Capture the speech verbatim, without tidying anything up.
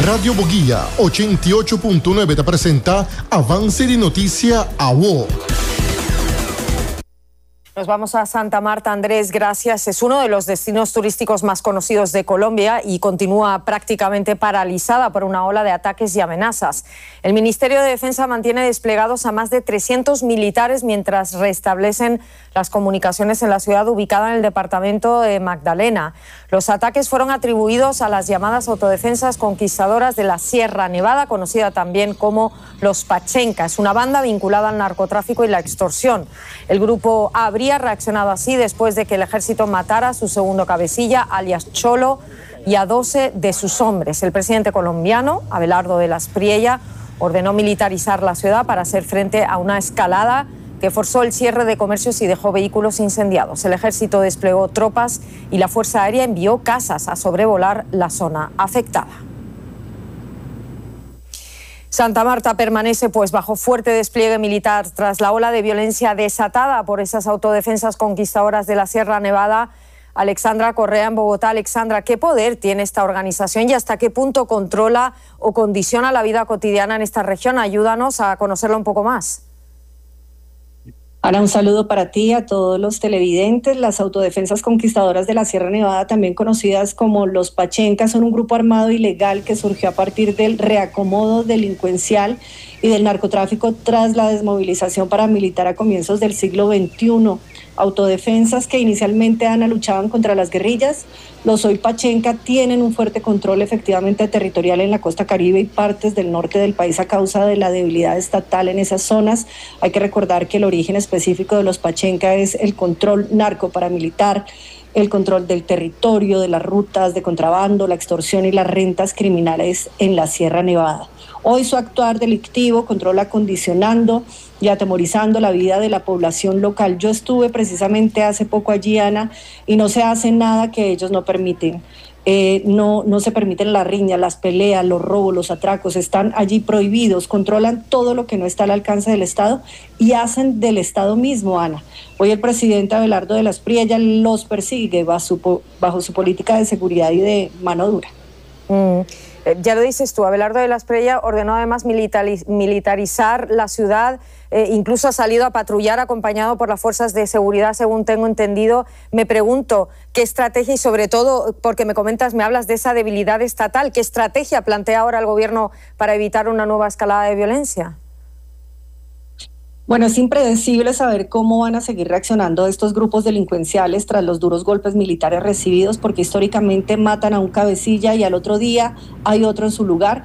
Radio Boguía ochenta y ocho punto nueve te presenta Avance de Noticia A W O. Nos vamos a Santa Marta, Andrés, gracias. Es uno de los destinos turísticos más conocidos de Colombia y continúa prácticamente paralizada por una ola de ataques y amenazas. El Ministerio de Defensa mantiene desplegados a más de trescientos militares mientras restablecen las comunicaciones en la ciudad ubicada en el departamento de Magdalena. Los ataques fueron atribuidos a las llamadas autodefensas conquistadoras de la Sierra Nevada, conocida también como los Pachencas, una banda vinculada al narcotráfico y la extorsión. El grupo habría reaccionado así después de que el ejército matara a su segundo cabecilla, alias Cholo, y a doce de sus hombres. El presidente colombiano, Abelardo de la Espriella, ordenó militarizar la ciudad para hacer frente a una escalada que forzó el cierre de comercios y dejó vehículos incendiados. El ejército desplegó tropas y la Fuerza Aérea envió cazas a sobrevolar la zona afectada. Santa Marta permanece pues bajo fuerte despliegue militar tras la ola de violencia desatada por esas autodefensas conquistadoras de la Sierra Nevada. Alexandra Correa en Bogotá. Alexandra, ¿qué poder tiene esta organización y hasta qué punto controla o condiciona la vida cotidiana en esta región? Ayúdanos a conocerla un poco más. Ana, un saludo para ti, a todos los televidentes. Las autodefensas conquistadoras de la Sierra Nevada, también conocidas como los Pachencas, son un grupo armado ilegal que surgió a partir del reacomodo delincuencial y del narcotráfico tras la desmovilización paramilitar a comienzos del siglo veintiuno. Autodefensas que inicialmente, Ana, luchaban contra las guerrillas. Los hoy Pachenca tienen un fuerte control efectivamente territorial en la costa caribe y partes del norte del país a causa de la debilidad estatal en esas zonas. Hay que recordar que el origen específico de los Pachenca es el control narcoparamilitar, el control del territorio, de las rutas de contrabando, la extorsión y las rentas criminales en la Sierra Nevada. Hoy su actuar delictivo controla condicionando y atemorizando la vida de la población local. Yo estuve precisamente hace poco allí, Ana, y no se hace nada que ellos no permiten. Eh, no, no se permiten las riñas, las peleas, los robos, los atracos, están allí prohibidos, controlan todo lo que no está al alcance del Estado y hacen del Estado mismo, Ana. Hoy el presidente Abelardo de la Espriella los persigue bajo su, bajo su política de seguridad y de mano dura. Mm. Ya lo dices tú, Abelardo de la Espriella ordenó además militarizar la ciudad, eh, incluso ha salido a patrullar acompañado por las fuerzas de seguridad, según tengo entendido. Me pregunto, ¿qué estrategia y sobre todo, porque me comentas, me hablas de esa debilidad estatal, ¿qué estrategia plantea ahora el gobierno para evitar una nueva escalada de violencia? Bueno, es impredecible saber cómo van a seguir reaccionando estos grupos delincuenciales tras los duros golpes militares recibidos, porque históricamente matan a un cabecilla y al otro día hay otro en su lugar.